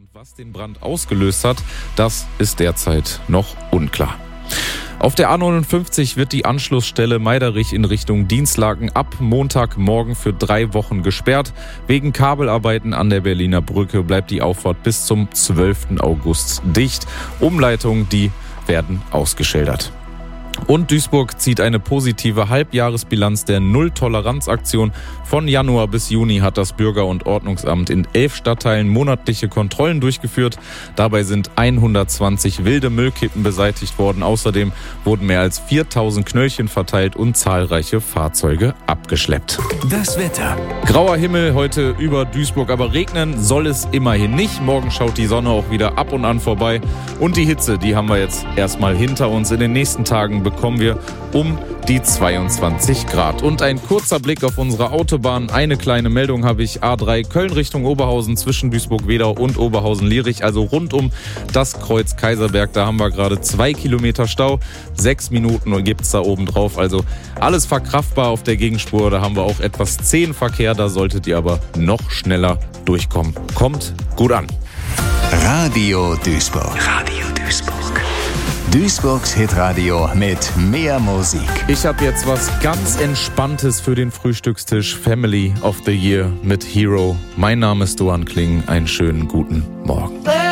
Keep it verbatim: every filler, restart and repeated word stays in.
Was den Brand ausgelöst hat, das ist derzeit noch unklar. Auf der A neunundfünfzig wird die Anschlussstelle Meiderich in Richtung Dinslaken ab Montagmorgen für drei Wochen gesperrt. Wegen Kabelarbeiten an der Berliner Brücke bleibt die Auffahrt bis zum zwölften August dicht. Umleitungen, die werden ausgeschildert. Und Duisburg zieht eine positive Halbjahresbilanz der Null-Toleranz-Aktion. Von Januar bis Juni hat das Bürger- und Ordnungsamt in elf Stadtteilen monatliche Kontrollen durchgeführt. Dabei sind hundertzwanzig wilde Müllkippen beseitigt worden. Außerdem wurden mehr als viertausend Knöllchen verteilt und zahlreiche Fahrzeuge abgeschleppt. Das Wetter. Grauer Himmel heute über Duisburg, aber regnen soll es immerhin nicht. Morgen schaut die Sonne auch wieder ab und an vorbei. Und die Hitze, die haben wir jetzt erstmal hinter uns. In den nächsten Tagen bekommen wir um die zweiundzwanzig Grad. Und ein kurzer Blick auf unsere Autobahn. Eine kleine Meldung habe ich. A drei Köln Richtung Oberhausen zwischen Duisburg-Wedau und Oberhausen-Lierich, also rund um das Kreuz Kaiserberg. Da haben wir gerade zwei Kilometer Stau. Sechs Minuten gibt es da oben drauf. Also alles verkraftbar auf der Gegenspur. Da haben wir auch etwas zähen Verkehr. Da solltet ihr aber noch schneller durchkommen. Kommt gut an. Radio Duisburg. Radio Duisburg. Duisburgs Hitradio mit mehr Musik. Ich habe jetzt was ganz Entspanntes für den Frühstückstisch. Family of the Year mit Hero. Mein Name ist Doan Kling. Einen schönen guten Morgen.